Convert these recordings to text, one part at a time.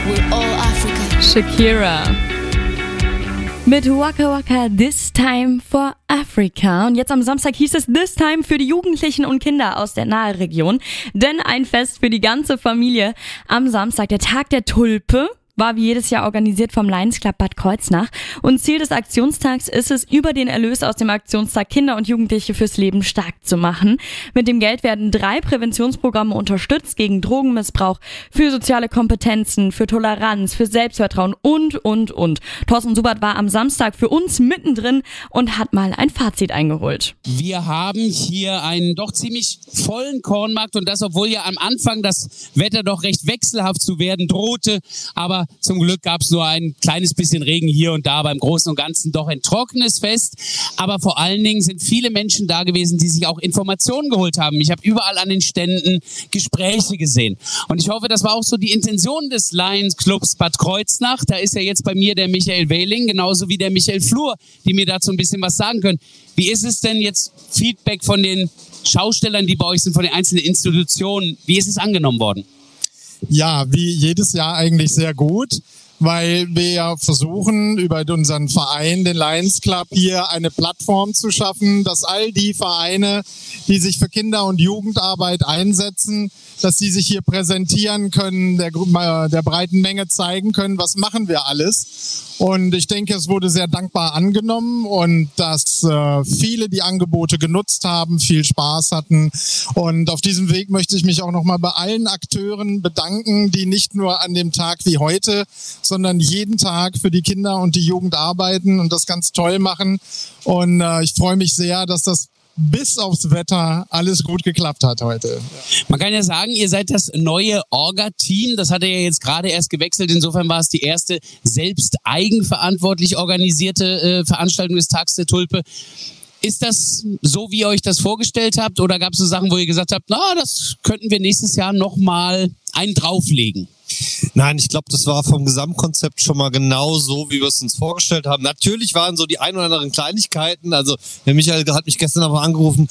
We're all Africa. Shakira. Mit Waka Waka This Time for Africa. Und jetzt am Samstag hieß es This Time für die Jugendlichen und Kinder aus der Nahregion. Denn ein Fest für die ganze Familie. Am Samstag, der Tag der Tulpe, war wie jedes Jahr organisiert vom Lions Club Bad Kreuznach. Und Ziel des Aktionstags ist es, über den Erlös aus dem Aktionstag Kinder und Jugendliche fürs Leben stark zu machen. Mit dem Geld werden 3 Präventionsprogramme unterstützt gegen Drogenmissbrauch, für soziale Kompetenzen, für Toleranz, für Selbstvertrauen und. Thorsten Subert war am Samstag für uns mittendrin und hat mal ein Fazit eingeholt. Wir haben hier einen doch ziemlich vollen Kornmarkt und das, obwohl ja am Anfang das Wetter doch recht wechselhaft zu werden drohte, aber zum Glück gab es nur ein kleines bisschen Regen hier und da, aber im Großen und Ganzen doch ein trockenes Fest. Aber vor allen Dingen sind viele Menschen da gewesen, die sich auch Informationen geholt haben. Ich habe überall an den Ständen Gespräche gesehen. Und ich hoffe, das war auch so die Intention des Lions Clubs Bad Kreuznach. Da ist ja jetzt bei mir der Michael Wehling, genauso wie der Michael Flur, die mir dazu ein bisschen was sagen können. Wie ist es denn jetzt Feedback von den Schaustellern, die bei euch sind, von den einzelnen Institutionen? Wie ist es angenommen worden? Ja, wie jedes Jahr eigentlich sehr gut, weil wir ja versuchen, über unseren Verein, den Lions Club, hier eine Plattform zu schaffen, dass all die Vereine, die sich für Kinder- und Jugendarbeit einsetzen, dass sie sich hier präsentieren können, der breiten Menge zeigen können, was machen wir alles. Und ich denke, es wurde sehr dankbar angenommen und dass viele die Angebote genutzt haben, viel Spaß hatten. Und auf diesem Weg möchte ich mich auch nochmal bei allen Akteuren bedanken, die nicht nur an dem Tag wie heute, sondern jeden Tag für die Kinder und die Jugend arbeiten und das ganz toll machen. Und ich freue mich sehr, dass das bis aufs Wetter alles gut geklappt hat heute. Man kann ja sagen, ihr seid das neue Orga-Team. Das hat ja jetzt gerade erst gewechselt. Insofern war es die erste selbst eigenverantwortlich organisierte Veranstaltung des Tags der Tulpe. Ist das so, wie ihr euch das vorgestellt habt? Oder gab es so Sachen, wo ihr gesagt habt, na, das könnten wir nächstes Jahr nochmal einen drauflegen? Nein, ich glaube, das war vom Gesamtkonzept schon mal genau so, wie wir es uns vorgestellt haben. Natürlich waren so die ein oder anderen Kleinigkeiten. Also der Michael hat mich gestern aber angerufen,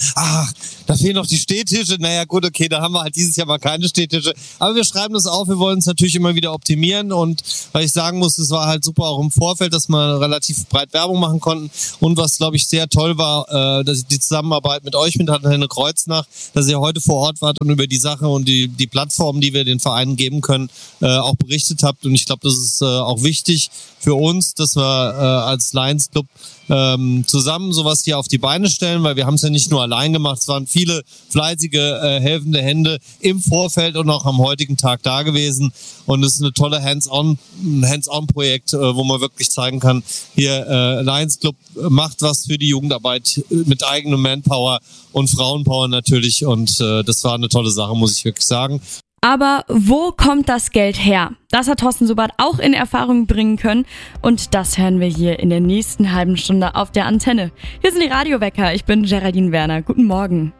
da fehlen noch die Stehtische. Naja gut, okay, da haben wir halt dieses Jahr mal keine Stehtische. Aber wir schreiben das auf, wir wollen es natürlich immer wieder optimieren. Und weil ich sagen muss, es war halt super auch im Vorfeld, dass wir relativ breit Werbung machen konnten. Und was, glaube ich, sehr toll war, dass die Zusammenarbeit mit euch, mit Antenne Kreuznach, dass ihr heute vor Ort wart und über die Sache und die Plattformen, die wir den Vereinen geben können, auch berichtet habt. Und ich glaube, das ist auch wichtig für uns, dass wir als Lions Club zusammen sowas hier auf die Beine stellen, weil wir haben es ja nicht nur allein gemacht, es waren viele fleißige, helfende Hände im Vorfeld und auch am heutigen Tag da gewesen. Und es ist eine tolle Hands-on-Projekt, wo man wirklich zeigen kann, hier Lions Club macht was für die Jugendarbeit mit eigenem Manpower und Frauenpower natürlich. Und das war eine tolle Sache, muss ich wirklich sagen. Aber wo kommt das Geld her? Das hat Thorsten Subert auch in Erfahrung bringen können. Und das hören wir hier in der nächsten halben Stunde auf der Antenne. Hier sind die Radiowecker. Ich bin Geraldine Werner. Guten Morgen.